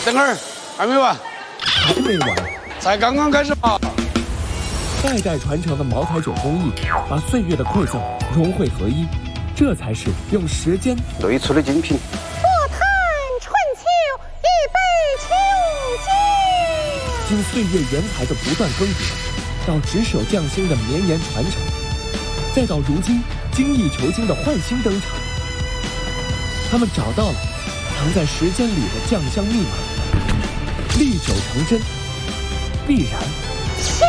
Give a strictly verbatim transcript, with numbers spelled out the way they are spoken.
等会儿还没完， 还没完， 才刚刚开始吧。 代代传承的茅台酒工艺，把岁月的馈赠融汇合一，这才是用时间擂出的精品。 坐看春秋，一杯秋香。 经岁月园台的不断更迭，到执手匠心的绵延传承，再到如今精益求精的焕新登场，他们找到了藏在时间里的酱香密码，历久成真，必然